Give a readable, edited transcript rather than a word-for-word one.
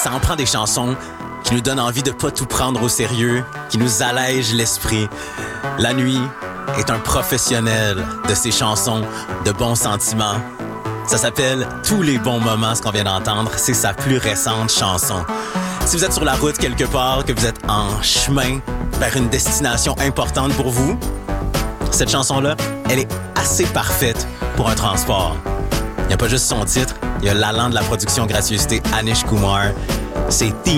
Ça en prend des chansons qui nous donnent envie de pas tout prendre au sérieux, qui nous allègent l'esprit. La Nuit est un professionnel de ces chansons de bons sentiments. Ça s'appelle Tous les bons moments, ce qu'on vient d'entendre. C'est sa plus récente chanson. Si vous êtes sur la route quelque part, que vous êtes en chemin vers une destination importante pour vous, cette chanson-là, elle est assez parfaite pour un transport. Il n'y a pas juste son titre, il y a l'allant de la production gracieuseté Anish Kumar. C'est